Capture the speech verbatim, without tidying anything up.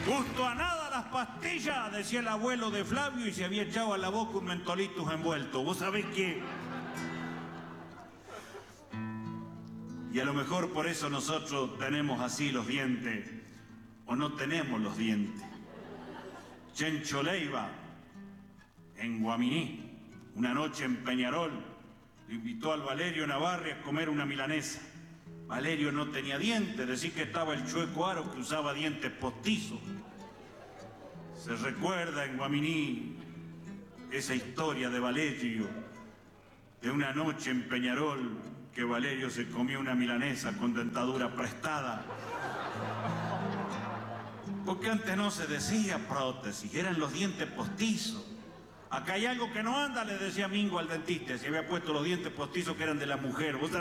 Justo a nada las pastillas, decía el abuelo de Flavio, y se había echado a la boca un mentolitus envuelto. Vos sabés que... Y a lo mejor por eso nosotros tenemos así los dientes, o no tenemos los dientes. Chencho Leiva, en Guaminí, una noche en Peñarol, invitó al Valerio Navarre a comer una milanesa. Valerio no tenía dientes, decía que estaba el chueco Aro que usaba dientes postizos. Se recuerda en Guaminí esa historia de Valerio, de una noche en Peñarol, que Valerio se comió una milanesa con dentadura prestada. Porque antes no se decía prótesis, eran los dientes postizos. Acá hay algo que no anda, le decía Mingo al dentista, se había puesto los dientes postizos que eran de la mujer. ¿Vos